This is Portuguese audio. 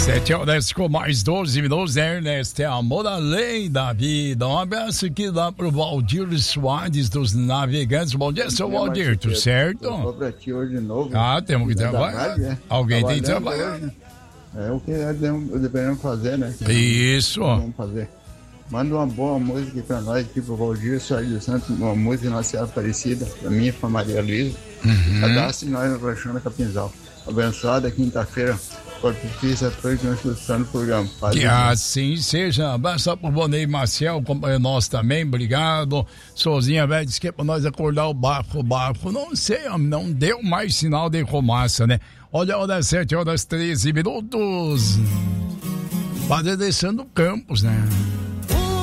7h10 com mais 12 minutos, Ernest, é amor da lei da vida. Um abraço aqui lá pro Valdir Soares dos Navegantes. Bom dia, seu Valdir, tudo certo? Eu vou pra ti hoje de novo. Temos que trabalhar. Alguém tem que trabalhar. É o que devemos fazer, né? Isso. Vamos fazer. Manda uma boa música pra nós, aqui pro Valdir Soares dos Santos, uma música Nossa Senhora Aparecida, pra mim e pra Maria Luísa. Cadastre nós no Roxana Capinzal. Abençoada quinta-feira. Propícia a todos que nós estamos no programa. Que assim seja. Abraço pro Bonei Marcel, companheiro nosso também, obrigado. Sozinha, velho, disse que é pra nós acordar o barco. Não sei, não deu mais sinal de fumaça, né? Olha a hora 7h13 minutos. Padre Alessandro Campos, né?